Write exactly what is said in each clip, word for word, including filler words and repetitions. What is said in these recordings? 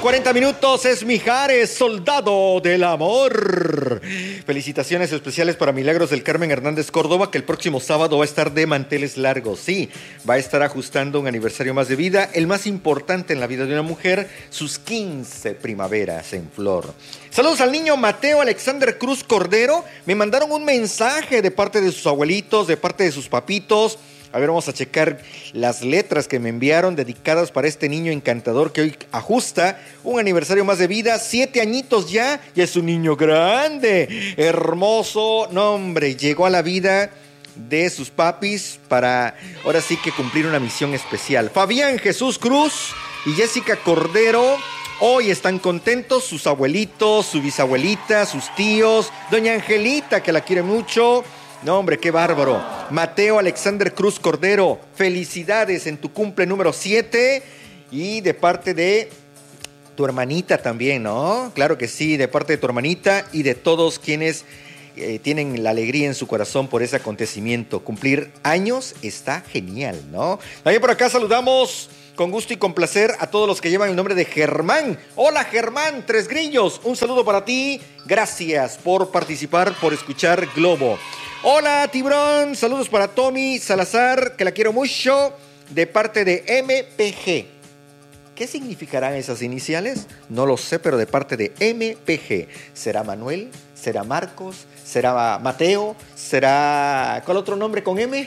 cuarenta minutos, es Mijares, soldado del amor. Felicitaciones especiales para Milagros del Carmen Hernández Córdoba, que el próximo sábado va a estar de manteles largos. Sí, va a estar ajustando un aniversario más de vida, el más importante en la vida de una mujer, sus quince primaveras en flor. Saludos al niño Mateo Alexander Cruz Cordero. Me mandaron un mensaje de parte de sus abuelitos, de parte de sus papitos. A ver, vamos a checar las letras que me enviaron dedicadas para este niño encantador que hoy ajusta un aniversario más de vida. Siete añitos ya, y es un niño grande, hermoso. No, hombre, llegó a la vida de sus papis para ahora sí que cumplir una misión especial. Fabián Jesús Cruz y Jessica Cordero hoy están contentos, sus abuelitos, su bisabuelita, sus tíos, doña Angelita, que la quiere mucho. No, hombre, qué bárbaro. Mateo Alexander Cruz Cordero, felicidades en tu cumple número siete. Y de parte de tu hermanita también, ¿no? Claro que sí, de parte de tu hermanita y de todos quienes eh, tienen la alegría en su corazón por ese acontecimiento. Cumplir años está genial, ¿no? También por acá saludamos con gusto y con placer a todos los que llevan el nombre de Germán. Hola Germán, Tres Grillos, un saludo para ti. Gracias por participar, por escuchar Globo. Hola Tiburón, saludos para Tommy Salazar, que la quiero mucho, de parte de M P G. ¿Qué significarán esas iniciales? No lo sé, pero de parte de M P G. ¿Será Manuel? ¿Será Marcos? ¿Será Mateo? ¿Será... ¿Cuál otro nombre con M?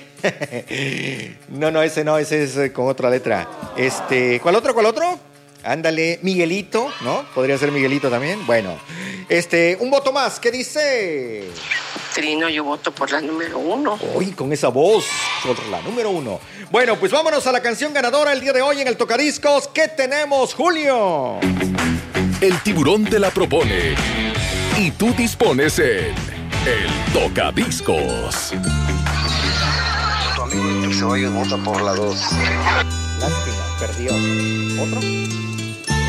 no, no, ese no, ese es con otra letra. Este, ¿cuál otro, cuál otro? Ándale, Miguelito, ¿no? Podría ser Miguelito también. Bueno, este, un voto más, ¿qué dice? Trino, yo voto por la número uno. Uy, con esa voz, por la número uno. Bueno, pues vámonos a la canción ganadora el día de hoy en el Tocadiscos. ¿Qué tenemos, Julio? El Tiburón te la propone y tú dispones en el Tocadiscos. Tu amigo Héctor Ceballos vota por la dos. Lástima, perdió. ¿Otro?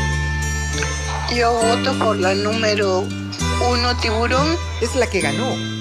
Yo voto por la número uno, Tiburón. Es la que ganó.